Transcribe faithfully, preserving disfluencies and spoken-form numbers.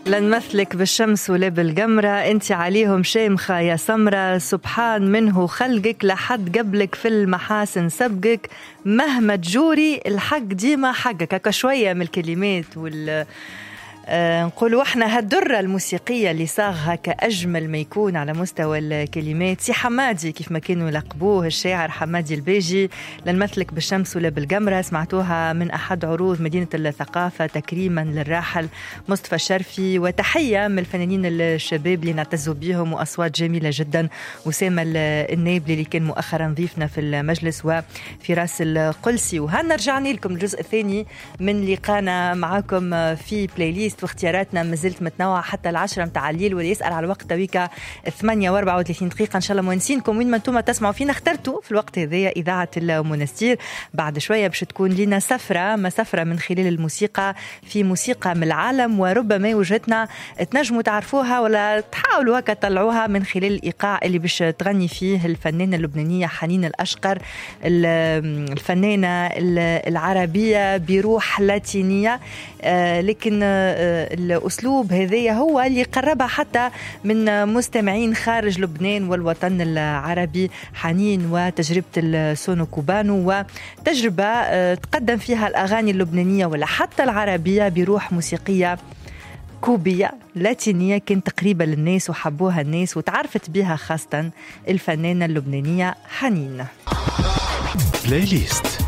لنمثلك بالشمس ولا بالقمرة، انت عليهم شامخة يا سمرة، سبحان منه خلقك لحد قبلك في المحاسن سبقك، مهما تجوري الحق ديما حقك. هكا شوية من الكلمات وال أه نقولوا احنا هالدرة الموسيقية اللي صاغها كأجمل ما يكون على مستوى الكلمات. سي حمادي كيف ما كانوا يلقبوه الشاعر حمادي الباجي، لنمثلك بالشمس ولا بالقمرة، سمعتوها من أحد عروض مدينة الثقافة تكريما للراحل مصطفى الشرفي، وتحية من الفنانين الشباب اللي نعتزوا بيهم وأصوات جميلة جدا، وسامة النابلي اللي كان مؤخرا ضيفنا في المجلس وفراس القلسي. وهنا رجعنا لكم الجزء الثاني من لقانا معكم في بلايليست، واختياراتنا مازلت متنوعة حتى العشرة متاع الليل. واللي يسأل على الوقت تويكا ثمانية وأربعة وثلاثين دقيقة إن شاء الله موانسينكم وين ما انتم تسمعوا فينا. اخترتوا في الوقت هذا إذاعة المنستير. بعد شوية باش تكون لنا سفرة ما سفرة من خلال الموسيقى في موسيقى من العالم، وربما وجهتنا تنجموا تعرفوها ولا تحاولوا هكا تطلعوها من خلال الإيقاع اللي باش تغني فيه الفنانة اللبنانية حنين الأشقر، الفنانة العربية بروح لاتينية، لكن الأسلوب هذا هو اللي قربها حتى من مستمعين خارج لبنان والوطن العربي. حنين وتجربة السونو كوبانو، وتجربة تقدم فيها الأغاني اللبنانية ولا حتى العربية بروح موسيقية كوبية لاتينية كانت تقريبا للناس وحبوها الناس وتعرفت بها خاصة الفنانة اللبنانية حنين. بلاي ليست.